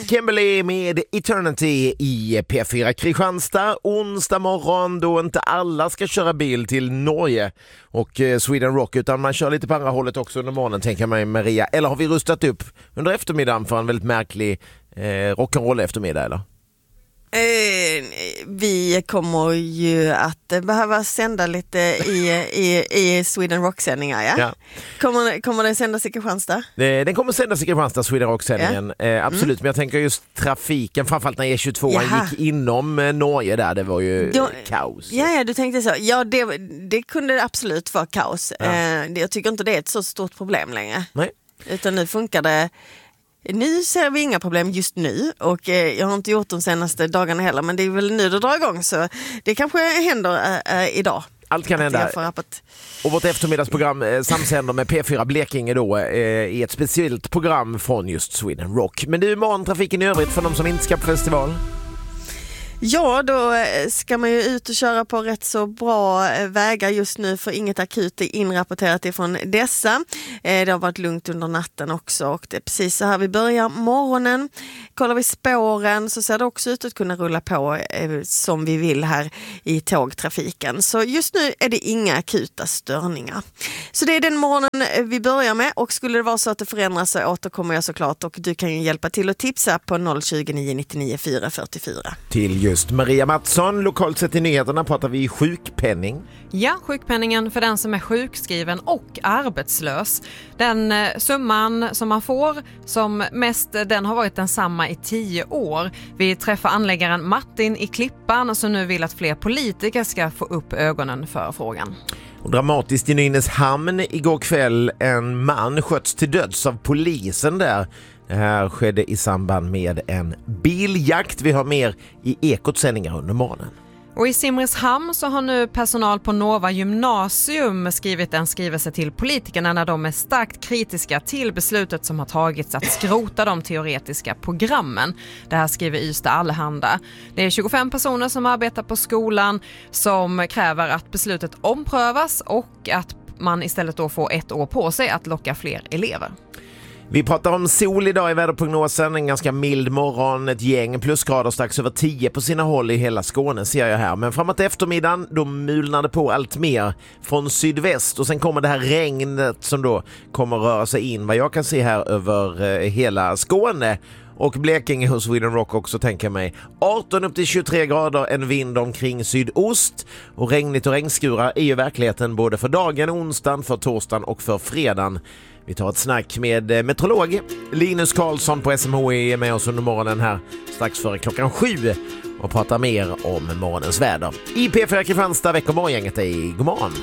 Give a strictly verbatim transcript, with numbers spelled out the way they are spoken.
Kimberly med Eternity i P fyra Kristianstad. Onsdag morgon då inte alla ska köra bil till Norge och Sweden Rock, utan man kör lite på andra hållet också under morgonen, tänker man, Maria. Eller har vi rustat upp under eftermiddagen för en väldigt märklig eh, rock'n'roll eftermiddag, eller? Eh, vi kommer ju att behöva sända lite i, i, i Sweden Rock-sändningar, ja? Ja. Kommer, kommer den sändas i Kristianstad? Den kommer sändas i Kristianstad, Sweden Rock-sändningen. Ja. Eh, absolut, mm. men jag tänker just trafiken, framförallt när E tjugotvå gick inom eh, Norge där, det var ju Då, kaos. Ja, ja, du tänkte så. Ja, det, det kunde absolut vara kaos. Ja. Eh, jag tycker inte det är ett så stort problem längre. Nej. Utan nu funkar det. Nu ser vi inga problem just nu och eh, jag har inte gjort de senaste dagarna heller, men det är väl nu det drar igång, så det kanske händer eh, idag. Allt kan hända. Och vårt eftermiddagsprogram eh, samsänder med P fyra Blekinge då eh, i ett speciellt program från just Sweden Rock. Men det är morgontrafiken i övrigt för de som inte ska på festival. Ja, då ska man ju ut och köra på rätt så bra vägar just nu, för inget akut är inrapporterat ifrån dessa. Det har varit lugnt under natten också och det är precis så här vi börjar morgonen. Kollar vi spåren så ser det också ut att kunna rulla på som vi vill här i tågtrafiken. Så just nu är det inga akuta störningar. Så det är den morgonen vi börjar med, och skulle det vara så att det förändras så återkommer jag såklart, och du kan ju hjälpa till att tipsa på noll tjugo, nio nittionio, fyra fyrtiofyra. Till just Maria Mattsson, lokalt sett i nyheterna pratar vi sjukpenning. Ja, sjukpenningen för den som är sjukskriven och arbetslös. Den eh, summan som man får som mest, den har varit densamma i tio år. Vi träffar anläggaren Martin i Klippan som nu vill att fler politiker ska få upp ögonen för frågan. Och dramatiskt i Nynäshamn igår kväll, en man sköts till döds av polisen där. Det här skedde i samband med en biljakt. Vi har mer i Ekots sändningar under morgonen. Och i Simrishamn så har nu personal på Nova gymnasium skrivit en skrivelse till politikerna när de är starkt kritiska till beslutet som har tagits att skrota de teoretiska programmen. Det här skriver Ystad Allehanda. Det är tjugofem personer som arbetar på skolan som kräver att beslutet omprövas och att man istället då får ett år på sig att locka fler elever. Vi pratar om sol idag i väderprognosen, en ganska mild morgon, ett gäng plusgrader strax över tio på sina håll i hela Skåne ser jag här. Men framåt eftermiddagen då mulnar det på allt mer från sydväst, och sen kommer det här regnet som då kommer röra sig in, vad jag kan se här, över eh, hela Skåne. Och Blekinge hos Sweden Rock också, tänker mig. arton upp till tjugotre grader, en vind omkring sydost. Och regnigt och regnskurar är ju verkligheten både för dagen, onsdagen, för torsdagen och för fredagen. Vi tar ett snack med meteorolog Linus Karlsson på S M H I är med oss under morgonen här strax före klockan sju och pratar mer om morgonens väder. I P fyra Kristianstad, veckomorgänget är god morgon.